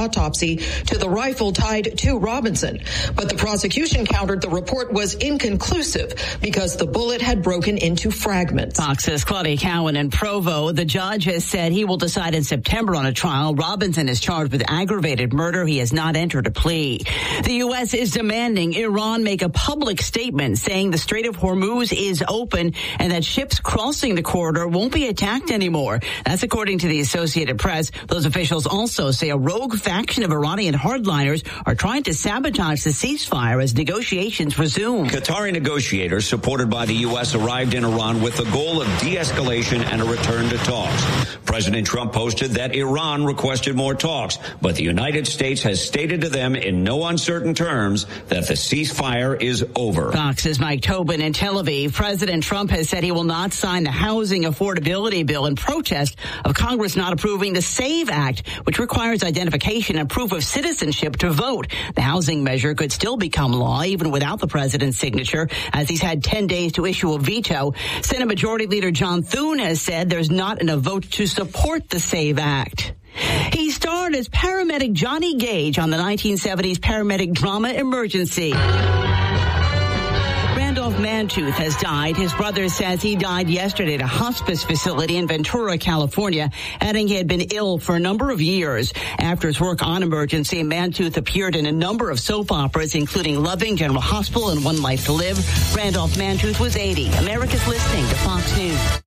autopsy to the rifle tied to Robinson. But the prosecution countered the report was inconclusive because the bullet had broken into fragments. Fox's Claudia Cowan in Provo. The judge has said he will decide in September on a trial. Robinson is charged with aggravated murder. He has not entered a plea. The U.S. is demanding Iran make a public statement saying the Strait of Hormuz is open and that ships crossing the corridor won't be attacked anymore. That's according to the Associated Press. Those officials also say a rogue faction of Iranian hardliners are trying to sabotage the ceasefire as negotiations resume. Qatari negotiators supported by the U.S. arrived in Iran with the goal of de-escalation and a return to talks. President Trump posted that Iran requested more talks, but the United States has stated to them in no uncertain terms that the ceasefire is over. Fox's Mike Tobin in Tel Aviv. President Trump has said he will not sign the housing affordability bill in protest of Congress not approving the SAVE Act, which requires identification and proof of citizenship to vote. The housing measure could still become law even without the president's signature, as he's had 10 days to issue a veto. Senate Majority Leader John Thune has said there's not enough votes to support the SAVE Act. He starred as paramedic Johnny Gage on the 1970s paramedic drama Emergency. Randolph Mantooth has died. His brother says he died yesterday at a hospice facility in Ventura, California, adding he had been ill for a number of years. After his work on Emergency, Mantooth appeared in a number of soap operas, including Loving, General Hospital, and One Life to Live. Randolph Mantooth was 80. America's listening to Fox News.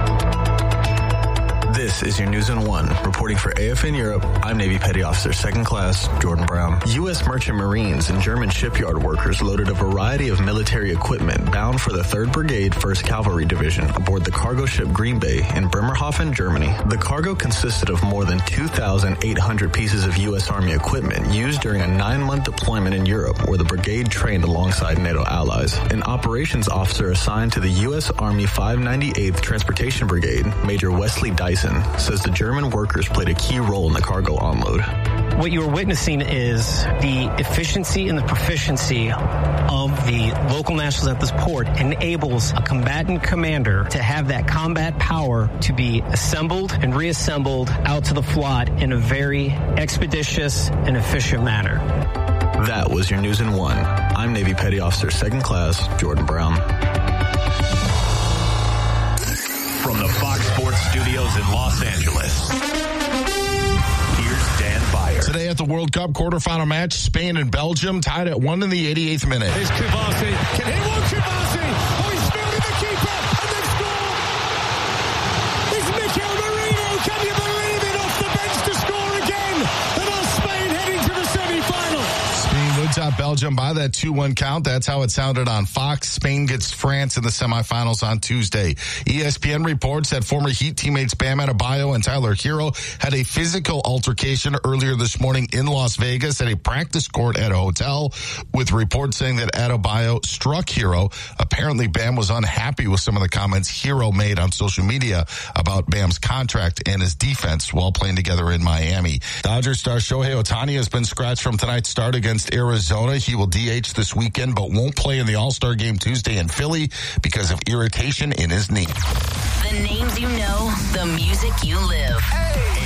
This is your News in One. Reporting for AFN Europe, I'm Navy Petty Officer 2nd Class Jordan Brown. U.S. merchant marines and German shipyard workers loaded a variety of military equipment bound for the 3rd Brigade, 1st Cavalry Division aboard the cargo ship Green Bay in Bremerhaven, Germany. The cargo consisted of more than 2,800 pieces of U.S. Army equipment used during a 9-month deployment in Europe where the brigade trained alongside NATO allies. An operations officer assigned to the U.S. Army 598th Transportation Brigade, Major Wesley Dyson, says the German workers played a key role in the cargo unload. What you're witnessing is the efficiency and the proficiency of the local nationals at this port enables a combatant commander to have that combat power to be assembled and reassembled out to the flotte in a very expeditious and efficient manner. That was your News in One. I'm Navy Petty Officer 2nd Class Jordan Brown. From the Fox Sports Studios in Los Angeles, here's Dan Byer. Today at the World Cup quarterfinal match, Spain and Belgium tied at 1 in the 88th minute. Here's Kouassi. Can he walk Kouassi? Oh, he's fielding the keeper, and they've scored! It's Mikel Merino. Can you believe it? Off the bench to score again. And now Spain heading to the semi-final. Spain would top Belgium by that 2-1 count. That's how it sounded on Fox. Spain gets France in the semifinals on Tuesday. ESPN reports that former Heat teammates Bam Adebayo and Tyler Hero had a physical altercation earlier this morning in Las Vegas at a practice court at a hotel, with reports saying that Adebayo struck Hero. Apparently, Bam was unhappy with some of the comments Hero made on social media about Bam's contract and his defense while playing together in Miami. Dodgers star Shohei Ohtani has been scratched from tonight's start against Arizona. He will DH this weekend, but won't play in the All-Star game Tuesday in Philly because of irritation in his knee. The names you know, the music you live. Hey.